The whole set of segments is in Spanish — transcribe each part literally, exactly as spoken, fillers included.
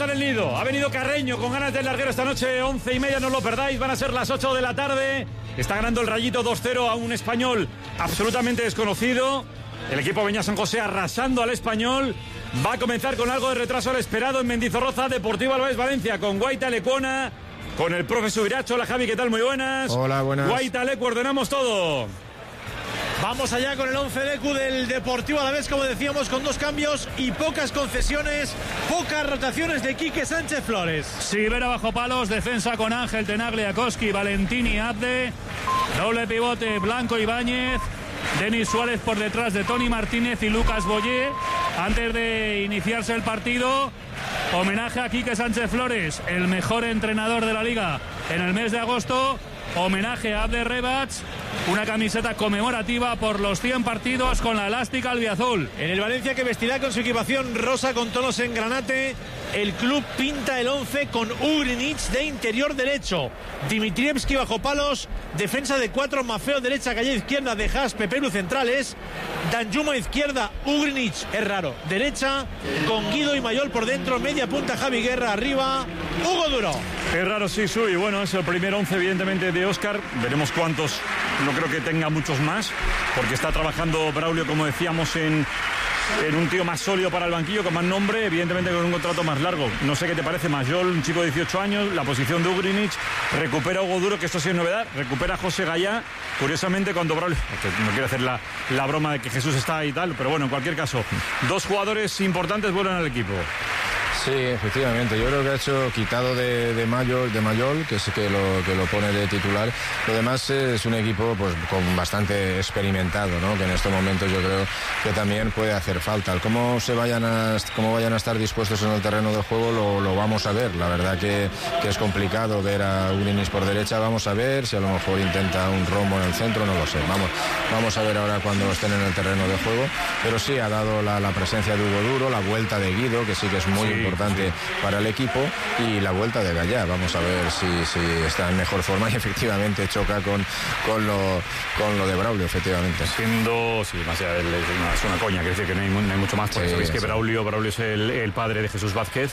está en el nido. Ha venido Carreño con ganas de larguero esta noche, once y media, no lo perdáis. Van a ser las ocho de la tarde. Está ganando el Rayito dos cero a un Español absolutamente desconocido. El equipo Beñat San José arrasando al Español. Va a comenzar con algo de retraso al esperado en Mendizorroza, Deportivo Alavés Valencia, con Guaita Lecuona, con el profe Subiracho. Hola Javi, ¿qué tal? Muy buenas. Hola, buenas. Guaita Lecu, ordenamos todo. Vamos allá con el once Lecu del Deportivo Alavés, como decíamos, con dos cambios y pocas concesiones, pocas rotaciones de Quique Sánchez Flores. Sivera bajo palos, defensa con Ángel, Tenaglia-Koski, Valentini, Abde, doble pivote Blanco Ibáñez, Denis Suárez por detrás de Tony Martínez y Lucas Boyé. Antes de iniciarse el partido, homenaje a Quique Sánchez Flores, el mejor entrenador de la liga en el mes de agosto. Homenaje a Abde Rebats, una camiseta conmemorativa por los cien partidos con la elástica albiazul. En el Valencia, que vestirá con su equipación rosa con tonos en granate, el club pinta el once con Ugrinic de interior derecho, Dimitrievski bajo palos, defensa de cuatro, Mafeo derecha, Calle izquierda, De Haas, Pepelu centrales, Danjuma izquierda, Ugrinic, es raro, derecha, con Guido y Mayol por dentro, media punta Javi Guerra arriba, Hugo Duro. Es raro, sí, Sui. Bueno, es el primer once, evidentemente, de Óscar. Veremos cuántos, no creo que tenga muchos más, porque está trabajando Braulio, como decíamos, en, en un tío más sólido para el banquillo, con más nombre, evidentemente con un contrato más largo. No sé qué te parece, Mayol, un chico de dieciocho años, la posición de Ugrinic, recupera Hugo Duro, que esto sí es novedad, recupera a José Gallá. Curiosamente, cuando Braulio, no quiero hacer la, la broma de que Jesús está ahí y tal, pero bueno, en cualquier caso, dos jugadores importantes vuelven al equipo. Sí, efectivamente, yo creo que ha hecho quitado de, de Mayol, de Mayol, que es que lo, que lo pone de titular. Lo demás es un equipo pues con bastante experimentado, ¿no? Que en estos momentos yo creo que también puede hacer falta. Cómo se vayan a, cómo vayan a estar dispuestos en el terreno del juego lo, lo vamos a ver. La verdad que, que es complicado ver a Ugrinic por derecha. Vamos a ver si a lo mejor intenta un rombo en el centro, no lo sé. Vamos, vamos a ver ahora cuando estén en el terreno de juego. Pero sí ha dado la, la presencia de Hugo Duro, la vuelta de Guido, que sí que es muy sí. importante importante para el equipo, y la vuelta de Gallá. Vamos a ver si, si está en mejor forma y efectivamente choca con, con, lo, con lo de Braulio, efectivamente. Siendo, sí, más allá, es una, es una coña, quiere decir que no hay, no hay mucho más, porque sí, sabéis que sí. Braulio, Braulio es el, el padre de Jesús Vázquez,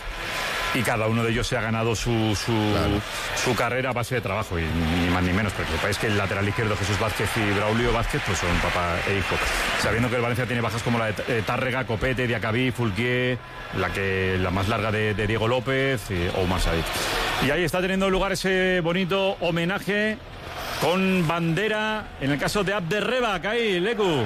y cada uno de ellos se ha ganado su, su, claro. su carrera a base de trabajo, y ni más ni menos, porque sepáis que el lateral izquierdo Jesús Vázquez y Braulio Vázquez pues son papá e hijo. Sabiendo que el Valencia tiene bajas como la de Tárrega, Copete, Diacabí, Fulquier, la que la más larga de, de Diego López y Omar Sadik. Y ahí está teniendo lugar ese bonito homenaje con bandera, en el caso de Abde Rebak, ahí, Lecu.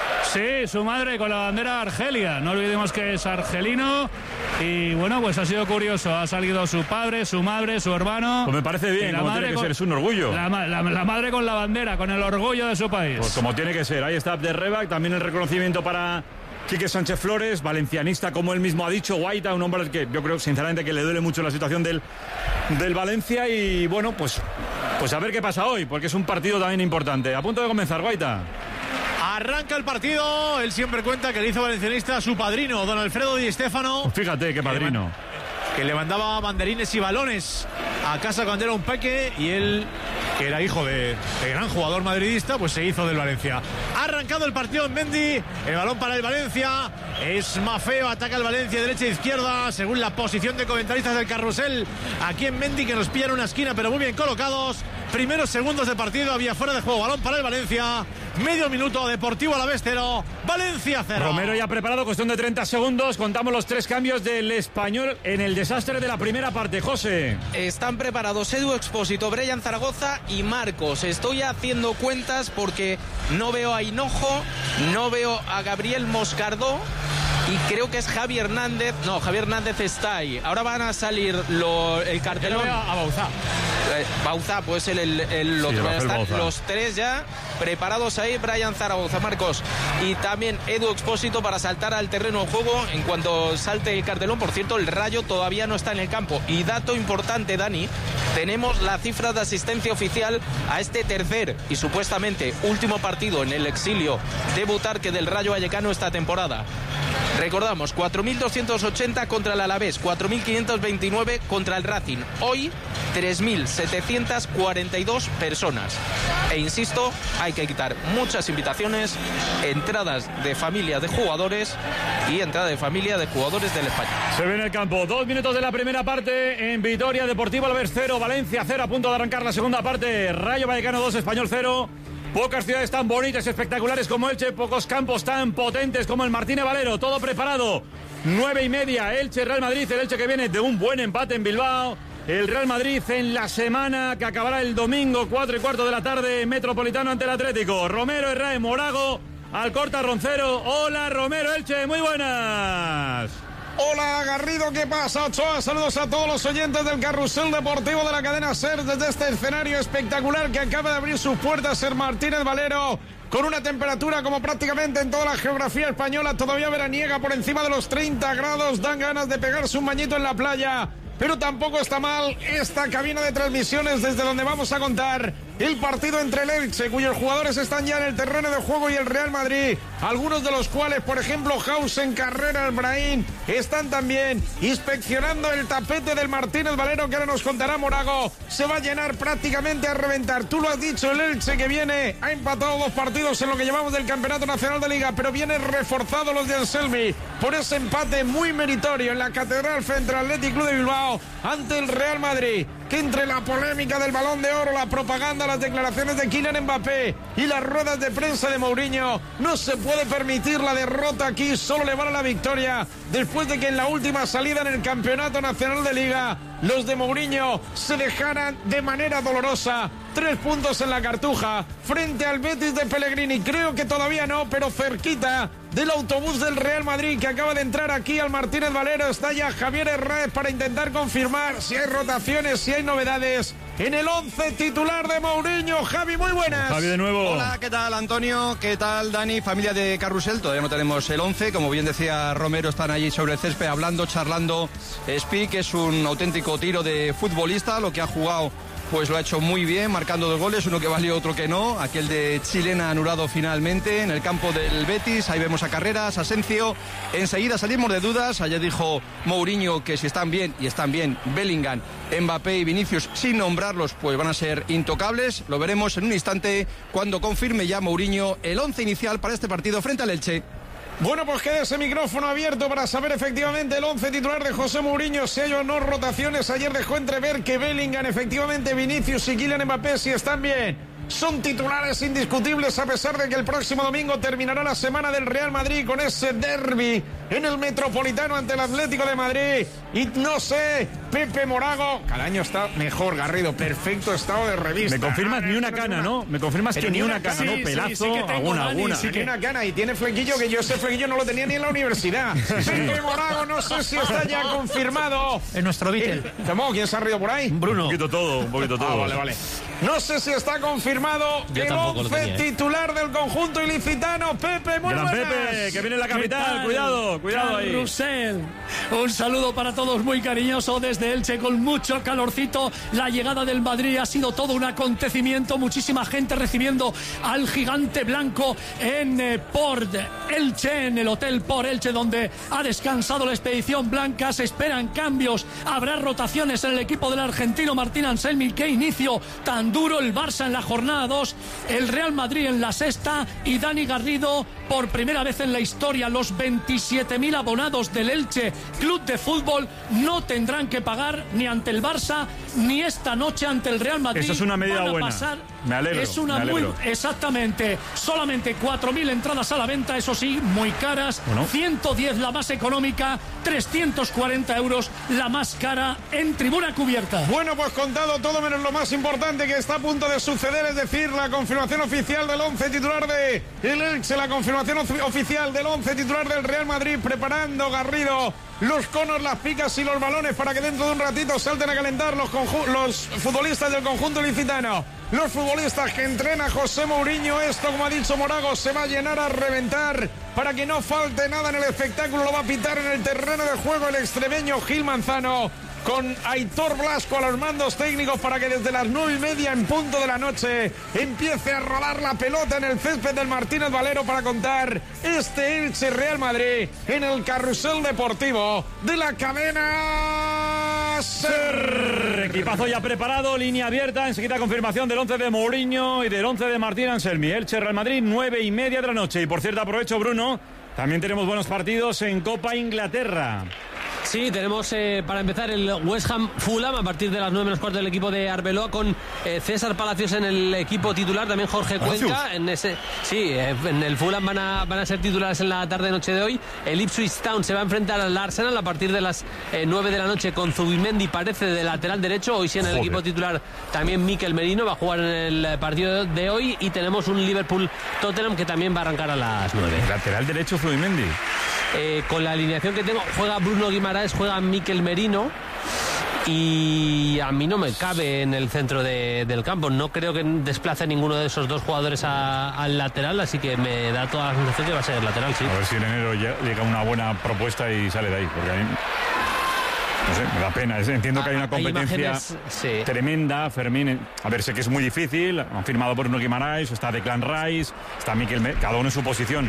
Sí, su madre con la bandera Argelia, no olvidemos que es argelino. Y bueno, pues ha sido curioso, ha salido su padre, su madre, su hermano. Pues me parece bien, como tiene que con, ser, es un orgullo. La, la, la madre con la bandera, con el orgullo de su país. Pues como tiene que ser, ahí está Abde Rebak, también el reconocimiento para Quique Sánchez Flores, valencianista, como él mismo ha dicho, Guaita, un hombre que yo creo sinceramente que le duele mucho la situación del, del Valencia, y bueno, pues, pues a ver qué pasa hoy, porque es un partido también importante. A punto de comenzar, Guaita. Arranca el partido, él siempre cuenta que le hizo valencianista a su padrino, don Alfredo Di Stéfano. Fíjate qué padrino. Que le mandaba banderines y balones a casa cuando era un peque, y él, que era hijo de, de gran jugador madridista, pues se hizo del Valencia. Ha arrancado el partido en Mendy, el balón para el Valencia, es Mafeo, ataca el Valencia derecha e izquierda, según la posición de comentaristas del carrusel, aquí en Mendy, que nos pillan una esquina, pero muy bien colocados. Primeros segundos de partido, había fuera de juego, balón para el Valencia, medio minuto, Deportivo Alavés cero, Valencia cero. Romero ya preparado, cuestión de treinta segundos, contamos los tres cambios del Español en el desastre de la primera parte. José. Están preparados Edu Expósito, Brian Zaragoza y Marcos. Estoy haciendo cuentas porque no veo a Hinojo, no veo a Gabriel Moscardó, y creo que es Javi Hernández. No, Javi Hernández está ahí. Ahora van a salir lo, el cartelón. Yo a Bauzá. Eh, Bauzá, pues el, el, el sí, otro. Están Bauzá. Los tres ya preparados ahí. Brian Zaragoza, Marcos y también Edu Expósito para saltar al terreno de juego en cuanto salte el cartelón. Por cierto, el Rayo todavía no está en el campo. Y dato importante, Dani, tenemos la cifra de asistencia oficial a este tercer y supuestamente último partido en el exilio de Butarque del Rayo Vallecano esta temporada. Recordamos, cuatro mil doscientos ochenta contra el Alavés, cuatro mil quinientos veintinueve contra el Racing. Hoy, tres mil setecientas cuarenta y dos personas. E insisto, hay que quitar muchas invitaciones, entradas de familia de jugadores y entrada de familia de jugadores del España. Se ve en el campo. Dos minutos de la primera parte en Vitoria, Deportivo Alavés cero, Valencia cero, a punto de arrancar la segunda parte. Rayo Vallecano dos, Español cero. Pocas ciudades tan bonitas y espectaculares como Elche, pocos campos tan potentes como el Martínez Valero. Todo preparado. Nueve y media, Elche, Real Madrid. El Elche que viene de un buen empate en Bilbao. El Real Madrid en la semana que acabará el domingo, cuatro y cuarto de la tarde, Metropolitano ante el Atlético. Romero, Herrera, Morago, Alcorta, Roncero. Hola, Romero, Elche, muy buenas. Hola Garrido, ¿qué pasa? Ochoa, saludos a todos los oyentes del carrusel deportivo de la cadena SER desde este escenario espectacular que acaba de abrir sus puertas el Martínez Valero, con una temperatura como prácticamente en toda la geografía española, todavía veraniega por encima de los treinta grados, dan ganas de pegarse un bañito en la playa. Pero tampoco está mal esta cabina de transmisiones desde donde vamos a contar el partido entre el Elche, cuyos jugadores están ya en el terreno de juego, y el Real Madrid, algunos de los cuales, por ejemplo, Hausen, Carrera, el Brahim, están también inspeccionando el tapete del Martínez Valero, que ahora nos contará Morago. Se va a llenar prácticamente a reventar. Tú lo has dicho, el Elche que viene, ha empatado dos partidos en lo que llevamos del Campeonato Nacional de Liga, pero viene reforzado los de Anselmi por ese empate muy meritorio en la Catedral frente al Athletic Club de Bilbao ante el Real Madrid, que entre la polémica del Balón de Oro, la propaganda, las declaraciones de Kylian Mbappé y las ruedas de prensa de Mourinho, no se puede permitir la derrota aquí, solo le vale la victoria, después de que en la última salida en el Campeonato Nacional de Liga los de Mourinho se dejaran de manera dolorosa tres puntos en la Cartuja frente al Betis de Pellegrini. Creo que todavía no, pero cerquita del autobús del Real Madrid que acaba de entrar aquí al Martínez Valero. Está ya Javier Herrera para intentar confirmar si hay rotaciones, si hay novedades en el once titular de Mourinho. Javi, muy buenas. Javi, de nuevo. Hola, ¿qué tal, Antonio? ¿Qué tal, Dani? Familia de Carrusel, todavía no tenemos el once. Como bien decía Romero, están allí sobre el césped hablando, charlando. Speak es un auténtico tiro de futbolista, lo que ha jugado pues lo ha hecho muy bien, marcando dos goles, uno que valió, otro que no. Aquel de Chilena anulado finalmente en el campo del Betis. Ahí vemos a Carreras, Asencio. Enseguida salimos de dudas. Ayer dijo Mourinho que si están bien, y están bien, Bellingham, Mbappé y Vinicius, sin nombrarlos, pues van a ser intocables. Lo veremos en un instante cuando confirme ya Mourinho el once inicial para este partido frente al Elche. Bueno, pues queda ese micrófono abierto para saber efectivamente el once titular de José Mourinho, si hay o no rotaciones. Ayer dejó entrever que Bellingham, efectivamente Vinicius y Kylian Mbappé, si están bien, son titulares indiscutibles, a pesar de que el próximo domingo terminará la semana del Real Madrid con ese derbi en el Metropolitano ante el Atlético de Madrid. Y no sé, Pepe Morago, cada año está mejor, Garrido, perfecto estado de revista. Me confirmas ah, ni una cana, ¿no? Me confirmas Pero que ni ni una una cana, cana, ¿no? sí, Pelazo, sí, sí que tengo, alguna, Dani, alguna. sí Ni una cana, y tiene flequillo que yo ese flequillo no lo tenía ni en la universidad. Pepe Morago, no sé si está ya confirmado. En nuestro Beatle. ¿Cómo? ¿Quién se ha rido por ahí? Bruno. Un poquito todo, un poquito todo. Ah, vale, vale. No sé si está confirmado Yo el once tenía, ¿eh? titular del conjunto ilicitano. Pepe, muy Gran buenas. Pepe, que viene en la ¿Qué capital. tal? Cuidado, cuidado ahí. Carrusel. Un saludo para todos muy cariñoso desde Elche, con mucho calorcito. La llegada del Madrid ha sido todo un acontecimiento. Muchísima gente recibiendo al gigante blanco en eh, Port Elche, en el Hotel Port Elche, donde ha descansado la expedición blanca. Se esperan cambios, habrá rotaciones en el equipo del argentino Martín Anselmi. Qué inicio tan duro. El Barça en la jornada dos, el Real Madrid en la sexta, y Dani Garrido, por primera vez en la historia, los veintisiete mil abonados del Elche Club de Fútbol no tendrán que pagar ni ante el Barça ni esta noche ante el Real Madrid. Eso es una medida Van a buena. pasar. Me alegro, Es una me alegro. muy exactamente, solamente cuatro mil entradas a la venta, eso sí, muy caras. Bueno. ciento diez la más económica, trescientos cuarenta euros la más cara en tribuna cubierta. Bueno, pues contado todo menos lo más importante que está a punto de suceder, es decir, la confirmación oficial del once titular de el Elche, la confirmación ofi- oficial del once titular del Real Madrid, preparando Garrido los conos, las picas y los balones para que dentro de un ratito salten a calentar los, conju- los futbolistas del conjunto ilicitano. Los futbolistas que entrena José Mourinho. Esto, como ha dicho Morago, se va a llenar a reventar para que no falte nada en el espectáculo. Lo va a pitar en el terreno de juego el extremeño Gil Manzano. con Aitor Blasco a los mandos técnicos para que desde las nueve y media en punto de la noche empiece a rolar la pelota en el césped del Martínez Valero para contar este Elche Real Madrid en el carrusel deportivo de la cadena SER. Equipazo ya preparado, línea abierta, enseguida confirmación del once de Mourinho y del once de Martín Anselmi. Elche Real Madrid, nueve y media de la noche. Y por cierto, aprovecho, Bruno, también tenemos buenos partidos en Copa Inglaterra. Sí, tenemos eh, para empezar el West Ham Fulham a partir de las nueve menos cuarto del equipo de Arbeloa con eh, César Palacios en el equipo titular, también Jorge Cuenca en ese, sí, eh, en el Fulham van a, van a ser titulares en la tarde noche de hoy. El Ipswich Town se va a enfrentar al Arsenal a partir de las eh, nueve de la noche con Zubimendi, parece, de lateral derecho. Hoy sí en el Joder. equipo titular también Mikel Merino va a jugar en el partido de hoy, y tenemos un Liverpool Tottenham que también va a arrancar a las nueve. Lateral derecho Zubimendi. Eh, con la alineación que tengo, juega Bruno Guimaraes, juega Mikel Merino, y a mí no me cabe en el centro de, del campo. No creo que desplace ninguno de esos dos jugadores a, al lateral, así que me da toda la sensación que va a ser lateral, sí. A ver si en enero llega una buena propuesta y sale de ahí, porque a mí, no sé, me da pena. Entiendo que hay una competencia imágenes, sí. tremenda. Fermín, a ver, sé que es muy difícil. Han firmado por Bruno Guimaraes, está Declan Rice, está Mikel Merino, cada uno en su posición.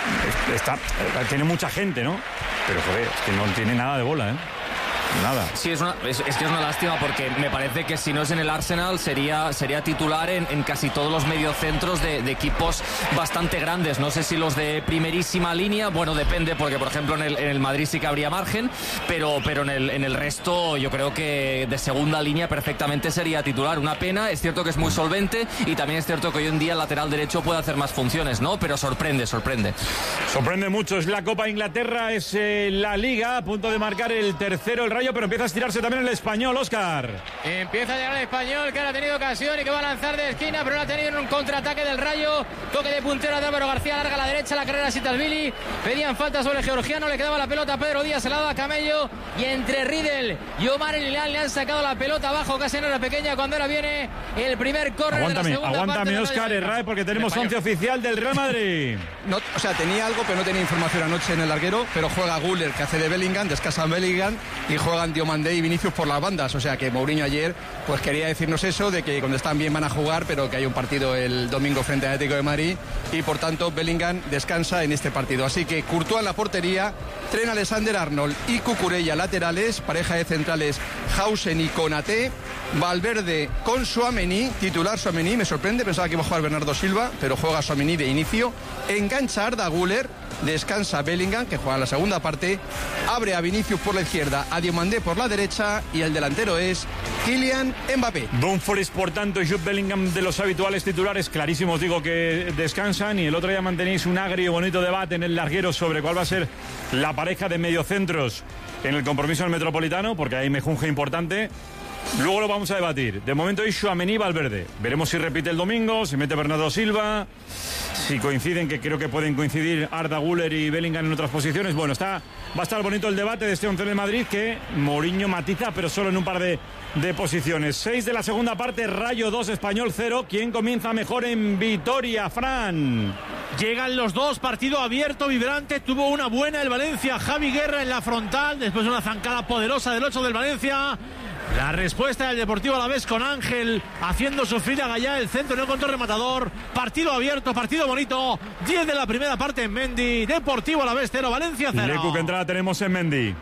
Está, tiene mucha gente, ¿no? Pero joder, es que no tiene nada de bola, ¿eh? Nada. Sí, es, una, es, es que es una lástima, porque me parece que si no es en el Arsenal sería, sería titular en, en casi todos los mediocentros de, de equipos bastante grandes. No sé si los de primerísima línea, bueno, depende, porque por ejemplo en el, en el Madrid sí que habría margen, pero, pero en, el, en el resto yo creo que de segunda línea perfectamente sería titular. Una pena, es cierto que es muy solvente, y también es cierto que hoy en día el lateral derecho puede hacer más funciones, ¿no? Pero sorprende, sorprende. Sorprende mucho. Es la Copa Inglaterra, es eh, la Liga, a punto de marcar el tercero el Rayo, pero empieza a estirarse también el Español, Óscar. Empieza a llegar el Español, que ahora ha tenido ocasión y que va a lanzar de esquina, pero no ha tenido en un contraataque del Rayo. Toque de puntero de Álvaro García, larga a la derecha, la carrera Sitasvili. Pedían falta sobre el georgiano, le quedaba la pelota a Pedro Díaz, se la daba a Camello, y entre Riedel y Omar Elilán le han sacado la pelota abajo, casi en hora pequeña, cuando ahora viene el primer córner de la segunda parte. Aguántame, Óscar, Herrera, porque tenemos once oficial del Real Madrid. No, o sea, tenía algo, pero no tenía información anoche en el larguero, pero juega Güler, que hace de Bellingham, descansa Bellingham, y juegan Diomandé y Vinicius por las bandas. O sea que Mourinho ayer pues quería decirnos eso, de que cuando están bien van a jugar, pero que hay un partido el domingo frente al Atlético de Madrid, y por tanto Bellingham descansa en este partido. Así que Courtois en la portería, Trent Alexander-Arnold y Cucurella laterales, pareja de centrales Hausen y Konaté, Valverde con Tchouaméni, titular Tchouaméni, me sorprende, pensaba que iba a jugar Bernardo Silva, pero juega Tchouaméni de inicio, engancha Arda Güler, descansa Bellingham, que juega en la segunda parte, abre a Vinicius por la izquierda, a Diomandé por la derecha, y el delantero es Kylian Mbappé. Dumfries, por tanto, y Jude Bellingham, de los habituales titulares, clarísimos, digo, que descansan. Y el otro día mantenéis un agrio y bonito debate en el larguero sobre cuál va a ser la pareja de mediocentros en el compromiso del Metropolitano, porque hay mejunje importante. Luego lo vamos a debatir. De momento hay Tchouaméni y Valverde. Veremos si repite el domingo, si mete Bernardo Silva, si coinciden, que creo que pueden coincidir Arda Güler y Bellingham en otras posiciones. Bueno, está, va a estar bonito el debate de este once de Madrid, que Mourinho matiza, pero solo en un par de, de posiciones. seis de la segunda parte, Rayo dos, Español cero. ¿Quién comienza mejor en Vitoria, Fran? Llegan los dos, partido abierto, vibrante. Tuvo una buena el Valencia, Javi Guerra en la frontal, después de una zancada poderosa del ocho del Valencia. La respuesta del Deportivo Alavés con Ángel haciendo sufrir a Gallá, el centro no encontró rematador. Partido abierto, partido bonito. diez de la primera parte en Mendy. Deportivo Alavés cero, Valencia cero. Lecu, ¿qué entrada tenemos en Mendy?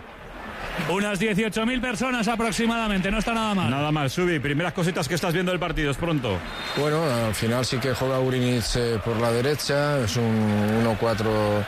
Unas dieciocho mil personas aproximadamente, no está nada mal. Nada mal, Subi. Primeras cositas que estás viendo del partido, es pronto. Bueno, al final sí que juega Urinic eh, por la derecha, es un uno cuatro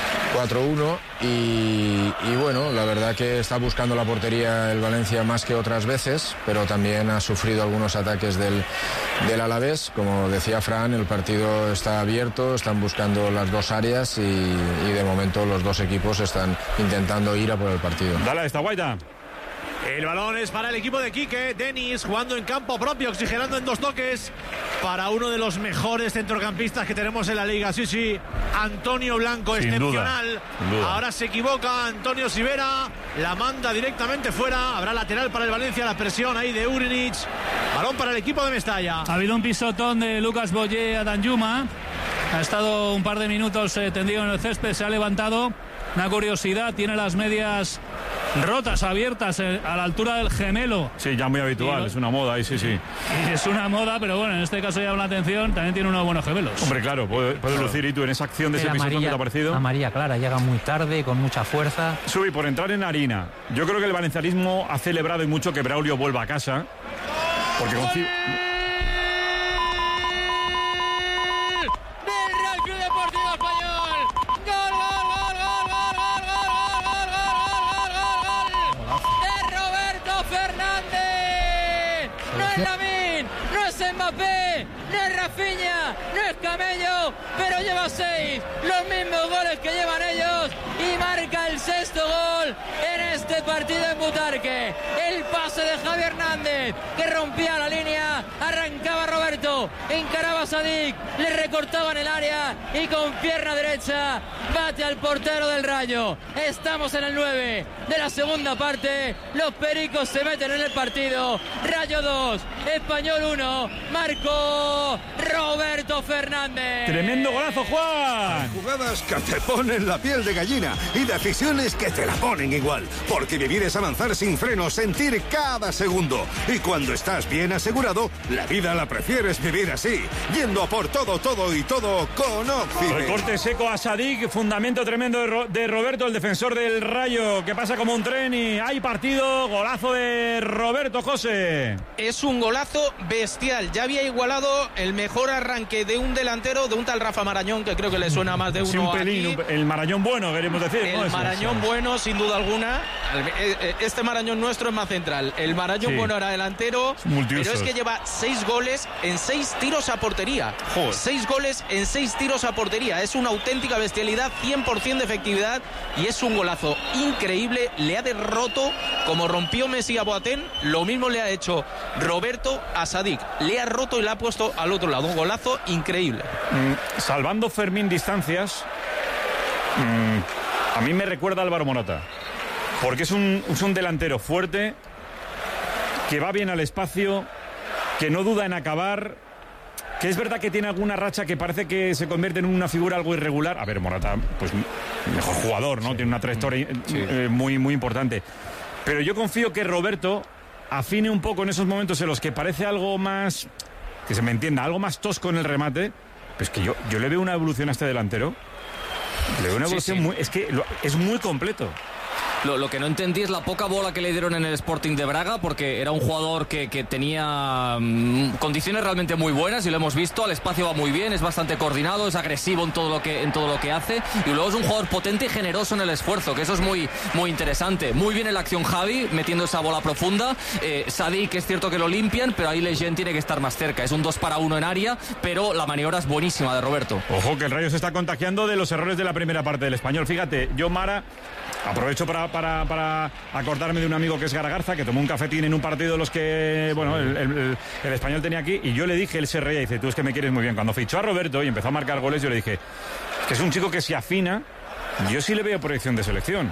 uno y, y bueno, la verdad que está buscando la portería el Valencia más que otras veces, pero también ha sufrido algunos ataques del, del Alavés. Como decía Fran, el partido está abierto, están buscando las dos áreas y, y de momento los dos equipos están intentando ir a por el partido. Dale, está Guaita. El balón es para el equipo de Quique. Denis jugando en campo propio, oxigenando en dos toques para uno de los mejores centrocampistas que tenemos en la liga. Sí, sí, Antonio Blanco, sin excepcional. Duda, sin duda. Ahora se equivoca Antonio Sivera, la manda directamente fuera. Habrá lateral para el Valencia, la presión ahí de Urinic. Balón para el equipo de Mestalla. Ha habido un pisotón de Lucas Boyé a Danjuma. Ha estado un par de minutos eh, tendido en el césped, se ha levantado. Una curiosidad, tiene las medias rotas abiertas a la altura del gemelo. Sí, ya muy habitual, y, es una moda, ahí sí, sí. Es una moda, pero bueno, en este caso llama la atención, también tiene unos buenos gemelos. Hombre, claro, puede, puede lucir. ¿Y tú en esa acción de ese episodio que te ha parecido? Amarilla clara, llega muy tarde, con mucha fuerza. Subi, por entrar en harina, yo creo que el valencianismo ha celebrado y mucho que Braulio vuelva a casa, porque con... Mbappé, no es Rafinha, no es Camello, pero lleva seis, los mismos goles que llevan ellos y marca el sexto gol en este partido en Butarque. El pase de Javi Hernández que rompía la línea, arrancaba Roberto, encaraba a Sadik, le recortaba en el área y con pierna derecha bate al portero del Rayo. Estamos en el nueve de la segunda parte, los pericos se meten en el partido. Rayo dos, Español uno, marcó Roberto Fernández. Tremendo golazo, Juan. Jugadas que te ponen la piel de gallina y decisiones que te la ponen igual, porque vivir es avanzar sin freno, sentir cada segundo, y cuando estás bien asegurado, la vida la prefieres vivir así, yendo a por todo, todo y todo con Occident. Recorte seco a Sadik, fundamento tremendo de, Ro- de Roberto, el defensor del Rayo, que pasa como un tren y hay partido, golazo de Roberto, José. Es un golazo bestial, ya había igualado el mejor arranque de un delantero, de un tal Rafa Marañón, que creo que le suena más de uno. Sí, un pelín, aquí. Un, el Marañón bueno, queremos decir. El ¿no? Marañón Eso. bueno, sin duda alguna. Este Marañón nuestro es más central. El Marañón Sí. bueno era delantero, pero es que lleva seis goles en seis tiros a portería. Joder. Seis goles en seis tiros a portería. Es una auténtica bestialidad, cien por ciento de efectividad, y es un golazo increíble. Le ha derroto, como rompió Messi a Boateng, lo mismo le ha hecho Roberto a Sadik. Le ha roto y le ha puesto al otro lado. Un golazo increíble. Mm, salvando Fermín distancias, mm, a mí me recuerda a Álvaro Morata, porque es un, es un delantero fuerte, que va bien al espacio, que no duda en acabar, que es verdad que tiene alguna racha que parece que se convierte en una figura algo irregular. A ver, Morata, pues mejor jugador, ¿no? Sí. Tiene una trayectoria sí. eh, muy, muy importante. Pero yo confío que Roberto afine un poco en esos momentos en los que parece algo más, que se me entienda, algo más tosco en el remate. Pues que yo, yo le veo una evolución a este delantero. Le veo una evolución sí, sí. muy... Es que lo, es muy completo. Lo, lo que no entendí es la poca bola que le dieron en el Sporting de Braga, porque era un jugador que, que tenía mmm, condiciones realmente muy buenas y lo hemos visto. Al espacio va muy bien, es bastante coordinado, es agresivo en todo lo que, en todo lo que hace, y luego es un jugador potente y generoso en el esfuerzo, que eso es muy, muy interesante. Muy bien en la acción Javi, metiendo esa bola profunda. eh, Sadik, es cierto que lo limpian, pero ahí Lejeune tiene que estar más cerca. Es un dos para uno en área, pero la maniobra es buenísima de Roberto. Ojo que el Rayo se está contagiando de los errores de la primera parte del Español. Fíjate, yo, Mara, aprovecho para, para, para acordarme de un amigo que es Garagarza, que tomó un cafetín en un partido de los que, bueno, el, el, el Español tenía aquí, y yo le dije, él se reía y dice, tú es que me quieres muy bien. Cuando fichó a Roberto y empezó a marcar goles, yo le dije, que es un chico que se afina, yo sí le veo proyección de selección.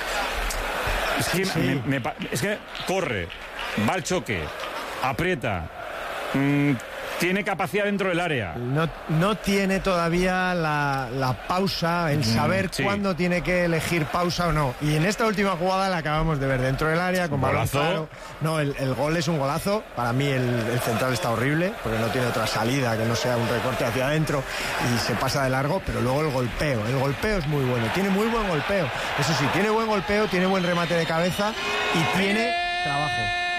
Es que, sí. me, me, es que corre, va al choque, aprieta, mmm, tiene capacidad dentro del área. No, no tiene todavía la, la pausa, el saber mm, sí. cuándo tiene que elegir pausa o no. Y en esta última jugada la acabamos de ver dentro del área, con balón claro. No, el, el gol es un golazo. Para mí el, el central está horrible, porque no tiene otra salida que no sea un recorte hacia adentro y se pasa de largo, pero luego el golpeo. El golpeo es muy bueno, tiene muy buen golpeo. Eso sí, tiene buen golpeo, tiene buen remate de cabeza y tiene trabajo.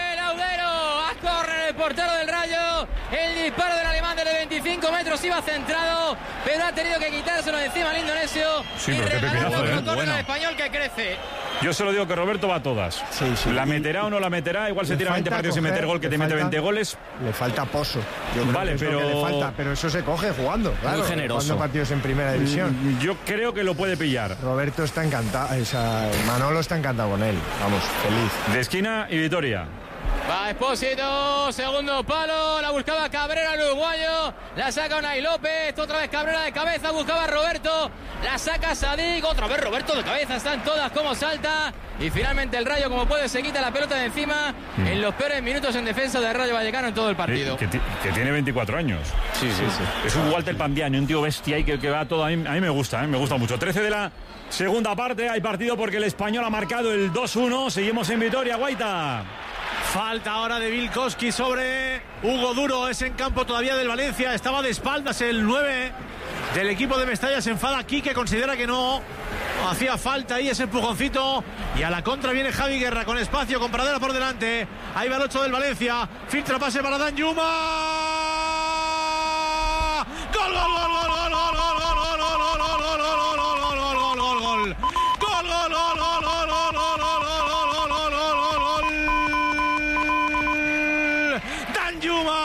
Corre el portero del Rayo, el disparo del alemán desde veinticinco metros iba centrado, pero ha tenido que quitárselo de encima al indonesio sí, y regalar otro ¿eh? córner bueno. al español que crece. Yo solo digo que Roberto va a todas. Sí, sí. La meterá o no la meterá, igual se tira veinte partidos sin meter gol, que te mete veinte goles. Le falta pozo. Yo creo vale, que pero... le falta, pero eso se coge jugando, claro. Muy generoso. Jugando partidos en primera división. Yo creo que lo puede pillar. Roberto está encantado, o sea, Manolo está encantado con él. Vamos, feliz. De esquina y Vitoria. Va Expósito, segundo palo, la buscaba Cabrera el uruguayo, la saca Unai López, otra vez Cabrera de cabeza, buscaba Roberto, La saca Sadik. Otra vez Roberto de cabeza. Están todas como salta. Y finalmente el Rayo, como puede, se quita la pelota de encima mm. en los peores minutos en defensa del Rayo Vallecano en todo el partido. Que, que, que tiene veinticuatro años. Sí, sí, sí. Es un Walter Pandiani, un tío bestia y que, que va todo. A mí, a mí me gusta, ¿eh? Me gusta mucho. trece de la segunda parte. Hay partido porque el Español ha marcado el dos uno. Seguimos en Vitoria, Guaita. Falta ahora de Vilkoski sobre Hugo Duro. Es en campo todavía del Valencia. Estaba de espaldas el nueve del equipo de Mestalla. Se enfada aquí, que considera que no hacía falta ahí ese empujoncito. Y a la contra viene Javi Guerra con espacio, con Pradera por delante. Ahí va el ocho del Valencia. Filtra pase para Danjuma. Gol, gol, gol, gol, gol, gol, gol, gol, gol, gol, gol, gol, gol, gol, gol, gol. Gol, gol, gol, gol, gol, gol, gol, gol, gol, gol, gol. Danjuma.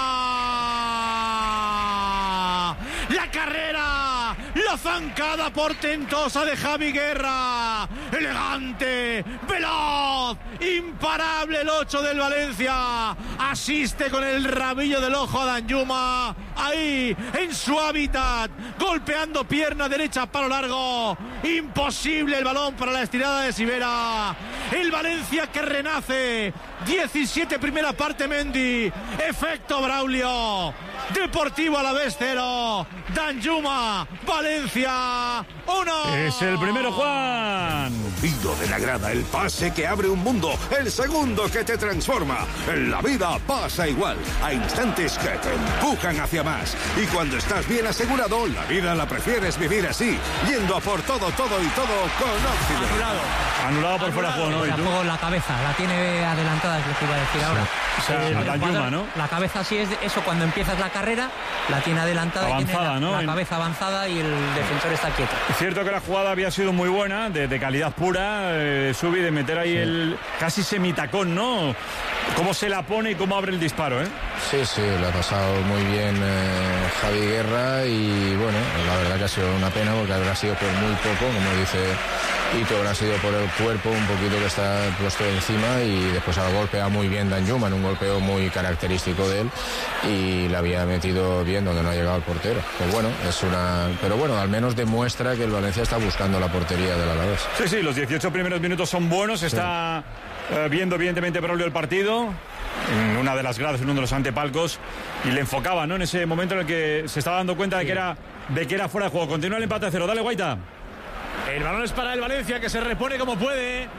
La carrera, la zancada portentosa de Javi Guerra. Elegante, veloz, imparable el ocho del Valencia. Asiste con el rabillo del ojo a Danjuma. Ahí, en su hábitat, golpeando pierna derecha, palo largo. Imposible el balón para la estirada de Sivera. El Valencia que renace. diecisiete primera parte Mendy. Efecto Braulio. Deportivo Alavés cero. Danjuma, Valencia uno. Es el primero, Juan. Pido de la grada, el pase que abre un mundo, el segundo que te transforma. En la vida pasa igual. Hay instantes que te empujan hacia más. Y cuando estás bien asegurado, la vida la prefieres vivir así, yendo a por todo, todo y todo con Occident. Anulado. Anulado por fuera de juego, ¿no? ¿Y tú? Juego la cabeza, la tiene adelantada, es lo que iba a decir ahora. O sea, el, la el Danjuma, ¿no? La cabeza sí es de eso, cuando empiezas la carrera, la tiene adelantada. Avanzada, y tiene la, ¿no? la En... cabeza avanzada y el defensor está quieto. Es cierto que la jugada había sido muy buena, de, de calidad pura, eh, Subi, de meter ahí sí. el casi semitacón, ¿no? Cómo se la pone y cómo abre el disparo, ¿eh? Sí, sí, lo ha pasado muy bien eh, Javi Guerra y bueno, la verdad que ha sido una pena porque habrá sido por muy poco, como dice Ito, habrá sido por el cuerpo un poquito que está puesto encima y después ha golpeado muy bien Danjuma, en un golpeo muy característico de él y la había metido bien donde no ha llegado el portero. Pues bueno, es una... Pero bueno, al menos demuestra que el Valencia está buscando la portería del Alavés. Sí, sí, los dieciocho primeros minutos son buenos, está sí. eh, viendo evidentemente Braulio el partido en una de las gradas, en uno de los antepalcos y le enfocaba, ¿no? En ese momento en el que se estaba dando cuenta de que era, de que era fuera de juego. Continúa el empate a cero, dale, Guaita. El balón es para el Valencia, que se repone como puede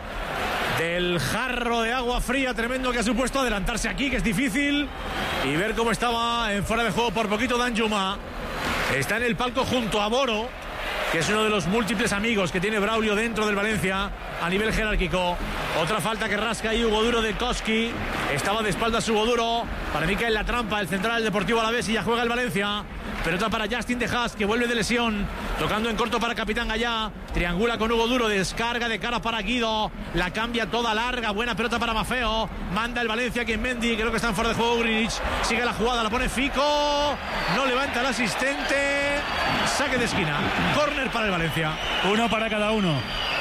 del jarro de agua fría tremendo que ha supuesto adelantarse aquí, que es difícil, y ver cómo estaba en fuera de juego por poquito Danjuma. Está en el palco junto a Boro, que es uno de los múltiples amigos que tiene Braulio dentro del Valencia a nivel jerárquico. Otra falta que rasca ahí Hugo Duro de Koski. Estaba de espaldas Hugo Duro. Para mí cae en la trampa el central del Deportivo Alavés y ya juega el Valencia. Pelota para Justin de Haas, que vuelve de lesión. Tocando en corto para Capitán Gallá. Triangula con Hugo Duro. Descarga de cara para Guido. La cambia toda larga. Buena pelota para Mafeo. Manda el Valencia que en Mendy. Creo que está en fuera de juego Ugrinic. Sigue la jugada. La pone Fico. No levanta el asistente. Saque de esquina. Córner para el Valencia. Uno para cada uno.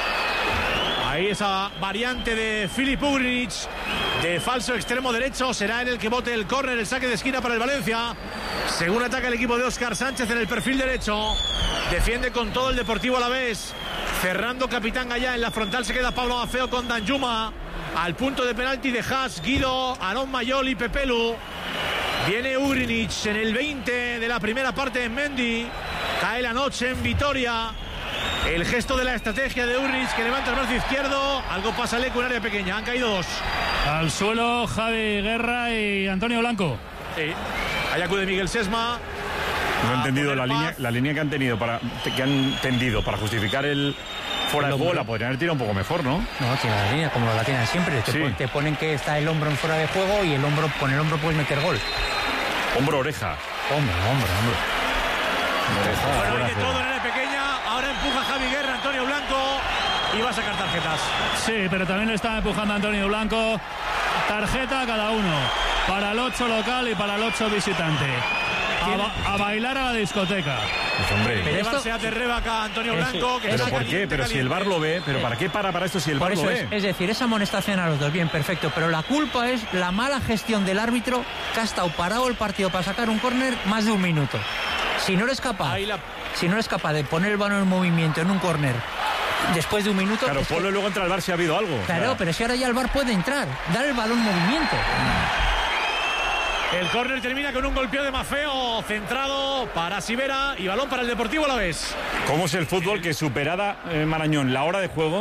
Ahí esa variante de Filip Ugrinic de falso extremo derecho será en el que bote el córner, el saque de esquina para el Valencia. Según ataca el equipo de Óscar Sánchez en el perfil derecho, defiende con todo el Deportivo Alavés, cerrando Capitán Gallá. En la frontal se queda Pablo Mafeo con Danjuma al punto de penalti de Haas, Guido, Aarón Mayol y Pepelu. Viene Ugrinic en el veinte de la primera parte en Mendy. Cae la noche en Vitoria. El gesto de la estrategia de Ugrinic, que levanta el brazo izquierdo. Algo pasa Leco en área pequeña. Han caído dos. Al suelo Javi Guerra y Antonio Blanco. Sí. Ahí acude Miguel Sesma. No he entendido la línea, la línea que han tenido para que han tendido para justificar el fuera de juego. La podrían haber tirado un poco mejor, ¿no? No, tiene la línea como la tienen siempre. Te, sí. pon, te ponen que está el hombro en fuera de juego y el hombro, con el hombro puedes meter gol. Hombro oreja. Hombro, hombro, hombro. Bueno, hay de todo en área pequeña. Ahora empuja Javi Guerra, Antonio Blanco, y va a sacar tarjetas. Sí, pero también le está empujando Antonio Blanco. Tarjeta cada uno. Para el ocho local y para el ocho visitante. A, ba a bailar a la discoteca. Pues hombre, pero llevarse a Terrebaca Antonio Blanco. Que ¿Pero por qué? Pero si el V A R lo ve, ¿pero para qué para para esto si el V A R lo ve? Es, es decir, esa amonestación a los dos, bien, perfecto, pero la culpa es la mala gestión del árbitro, que ha estado parado el partido para sacar un córner más de un minuto. Si no eres capaz, la... si no es capaz de poner el balón en movimiento en un córner después de un minuto... Claro, ponlo que... y luego entra al V A R si ha habido algo. Claro, o sea... pero si ahora ya el V A R puede entrar, dar el balón en movimiento. El córner termina con un golpeo de Mafeo, centrado para Sivera y balón para el Deportivo Alavés. ¿Cómo es el fútbol que superada eh, Marañón la hora de juego?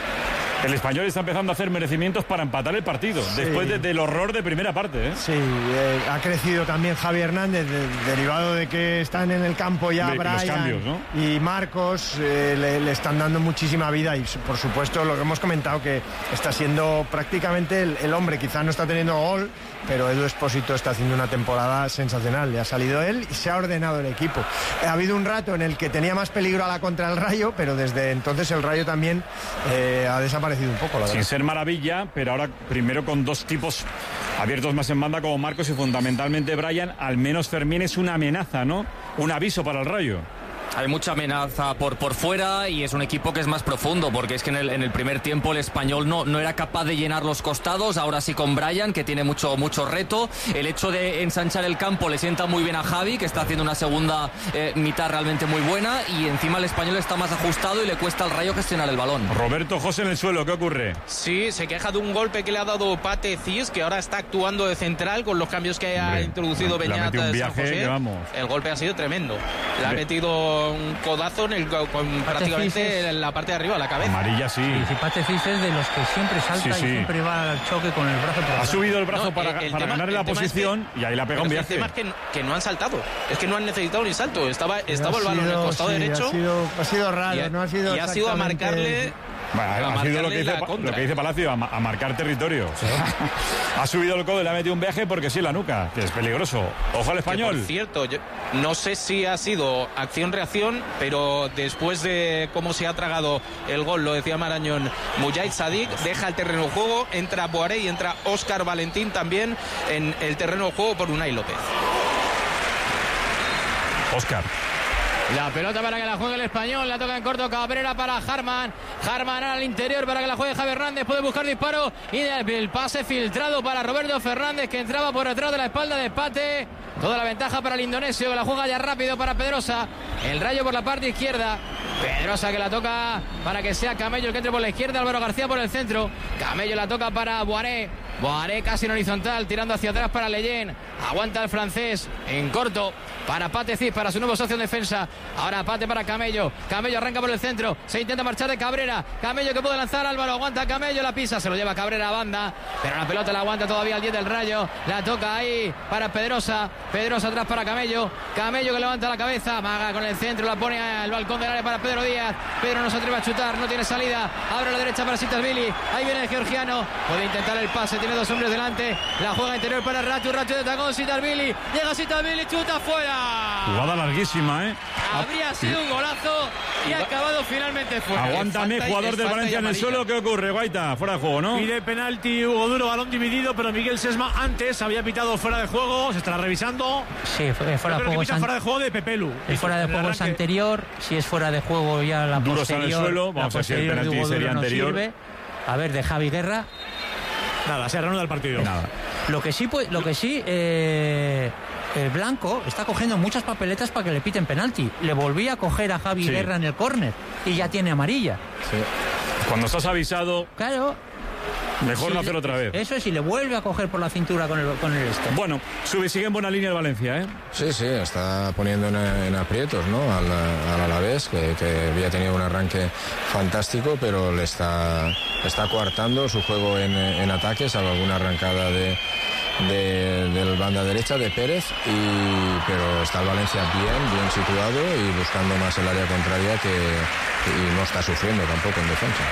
El Español está empezando a hacer merecimientos para empatar el partido, sí. después de, del horror de primera parte. ¿eh? Sí, eh, ha crecido también Javi Hernández, de, derivado de que están en el campo ya de, Brian los cambios, ¿no? Y Marcos, eh, le, le están dando muchísima vida y por supuesto lo que hemos comentado, que está siendo prácticamente el, el hombre, quizás no está teniendo gol, pero Edu Expósito está haciendo una temporada sensacional. Le ha salido él y se ha ordenado el equipo. Ha habido un rato en el que tenía más peligro a la contra el Rayo, pero desde entonces el Rayo también eh, ha desaparecido un poco, la verdad. Sin ser maravilla, pero ahora primero con dos tipos abiertos más en banda como Marcos y fundamentalmente Brian, al menos Fermín es una amenaza, ¿no? Un aviso para el Rayo. Hay mucha amenaza por, por fuera y es un equipo que es más profundo, porque es que en el, en el primer tiempo el Español no, no era capaz de llenar los costados. Ahora sí con Brian, que tiene mucho, mucho reto. El hecho de ensanchar el campo le sienta muy bien a Javi, que está haciendo una segunda eh, mitad realmente muy buena, y encima el Español está más ajustado y le cuesta al Rayo gestionar el balón. Roberto José en el suelo, ¿qué ocurre? Sí, se queja de un golpe que le ha dado Pate Cis, que ahora está actuando de central con los cambios que ha Hombre, introducido Beñat de San José. Vamos. El golpe ha sido tremendo. Le ha metido un codazo en el, con prácticamente en la parte de arriba, la cabeza. Amarilla, sí. Y Pate Cis es de los que siempre salta sí, sí. y siempre va al choque con el brazo. Por ha subido el brazo no, para, el, el para tema, ganarle la posición es que, y ahí la pega un viaje. El tema es que, que no han saltado. Es que no han necesitado ni salto. Estaba, estaba el balón en el costado sí, derecho. Ha sido, ha sido raro, y, no ha sido y ha sido a marcarle... Bueno, ha sido lo que, dice, lo que dice Palacio, a, a marcar territorio. ¿Sí? Ha subido el codo y le ha metido un viaje porque sí, la nuca, que es peligroso. Ojo al Español. Que, por cierto, yo no sé si ha sido acción-reacción, pero después de cómo se ha tragado el gol, lo decía Marañón, Mujahid Sadik deja el terreno de juego, entra Boaré y entra Óscar Valentín también en el terreno de juego por Unai López. Óscar. La pelota para que la juegue el Español, la toca en corto Cabrera para Harman, Harman al interior para que la juegue Javi Hernández, puede buscar disparo y el pase filtrado para Roberto Fernández, que entraba por detrás de la espalda de Pate. Toda la ventaja para el indonesio, que la juega ya rápido para Pedrosa, el Rayo por la parte izquierda, Pedrosa que la toca para que sea Camello el que entre por la izquierda, Álvaro García por el centro, Camello la toca para Boaré, Boaré casi en horizontal, tirando hacia atrás para Leyen, aguanta el francés en corto para Pate Cis, para su nuevo socio en defensa. Ahora Pate para Camello, Camello arranca por el centro, se intenta marchar de Cabrera, Camello que puede lanzar, Álvaro aguanta Camello, la pisa, se lo lleva Cabrera a banda, pero la pelota la aguanta todavía el diez del Rayo, la toca ahí para Pedrosa, Pedrosa atrás para Camello, Camello que levanta la cabeza, maga con el centro, la pone al balcón del área para Pedro Díaz, Pedro no se atreve a chutar, no tiene salida, abre a la derecha para Sitasvili, ahí viene el georgiano, puede intentar el pase, tiene dos hombres delante, la juega interior para Ratu, Ratu de tacón, Sitasvili, llega Sitasvili, chuta fuera. Jugada larguísima, ¿eh? Habría sido un golazo y ha acabado finalmente fuera. Aguántame, jugador del Valencia en el suelo. ¿Qué ocurre, Guaita? Fuera de juego, ¿no? Pide penalti Hugo Duro, balón dividido, pero Miguel Sesma antes había pitado fuera de juego. Se estará revisando. Sí, fuera de juego. San... fuera de juego de Pepelu. El fuera de juego es anterior. Si es fuera de juego ya la Duro posterior. Duro en el suelo. Vamos a ver si el penalti sería anterior. No a ver, de Javi Guerra. Nada, se reanuda el partido. Nada. Lo que sí, pues, lo que sí, eh, el Blanco está cogiendo muchas papeletas para que le piten penalti. Le volví a coger a Javi sí. Guerra en el córner y ya tiene amarilla. Sí. Cuando estás avisado. Claro. Mejor si no hacerlo otra vez. Eso es, y le vuelve a coger por la cintura con el, con el este. Bueno, sube, sigue en buena línea el Valencia, ¿eh? Sí, sí, está poniendo en, en aprietos, ¿no? Al, al Alavés, que, que había tenido un arranque fantástico, pero le está, está coartando su juego en, en ataque, salvo alguna arrancada de, de, de la banda derecha de Pérez, y, pero está el Valencia bien, bien situado y buscando más el área contraria, que y no está sufriendo tampoco en defensa.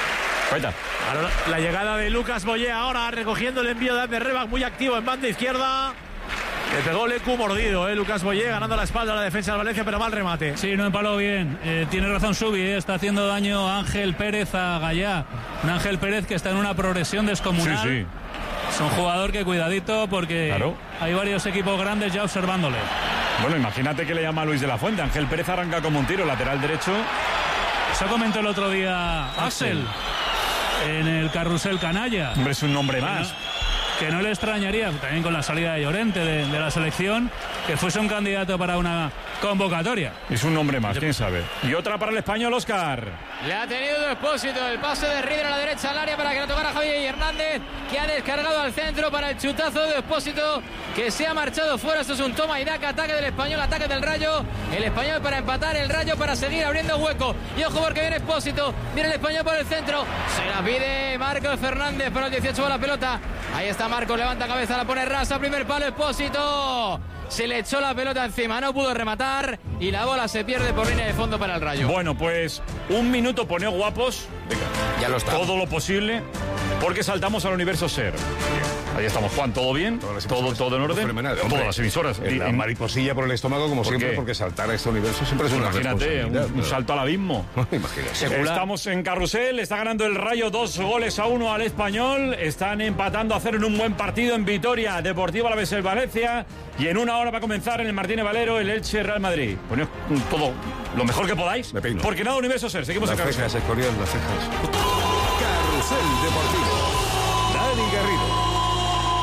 Ahora la llegada de Lucas Boyé ahora recogiendo el envío de Ander Rebach, muy activo en banda izquierda. Le pegó Lecu mordido, eh, Lucas Boyé, ganando la espalda a la defensa de Valencia, pero mal remate. Sí, no empaló bien. Eh, tiene razón Subi, eh, está haciendo daño a Ángel Pérez a Gallá. Un Ángel Pérez que está en una progresión descomunal. Sí, sí. Es un jugador que cuidadito porque claro. Hay varios equipos grandes ya observándole. Bueno, imagínate que le llama Luis de la Fuente. Ángel Pérez arranca como un tiro, lateral derecho. Eso comentó el otro día Axel. Axel. En el carrusel canalla. Hombre, es un nombre más. Que no, que no le extrañaría, también con la salida de Llorente de, de la selección, que fuese un candidato para una convocatoria. Es un nombre más, quién sabe. Y otra para el español, Óscar. Le ha tenido Expósito, el pase de Rieder a la derecha al área para que la tocara Javier Hernández, que ha descargado al centro para el chutazo de Expósito, que se ha marchado fuera. Esto es un toma y daca, ataque del español, ataque del Rayo. El español para empatar, el Rayo para seguir abriendo hueco. Y ojo porque viene Expósito, viene el español por el centro. Se la pide Marcos Fernández para el dieciocho de la pelota. Ahí está Marcos, levanta cabeza, la pone rasa, primer palo Expósito. Se le echó la pelota encima, no pudo rematar y la bola se pierde por línea de fondo para el Rayo. Bueno, pues un minuto poneo guapos. Venga, ya lo está. Todo lo posible, porque saltamos al universo SER. Ahí estamos, Juan, ¿todo bien? ¿Todo, todo en orden? Fenomenal, todas las emisoras. En la mariposilla por el estómago, como ¿Por siempre, qué? porque saltar a este universo siempre es una Imagínate, un, un salto al abismo. Imagínate. Estamos en Carrusel, está ganando el Rayo dos goles a uno al Español. Están empatando a cero en un buen partido en Vitoria, Deportivo Alavés el Valencia. Y en una hora va a comenzar en el Martínez Valero el Elche Real Madrid. Poned todo lo mejor que podáis. Me peino. Porque nada, universo SER. Seguimos Las en Carrusel. cejas, Escorial, las cejas. Carrusel Deportivo. Dani Garrido.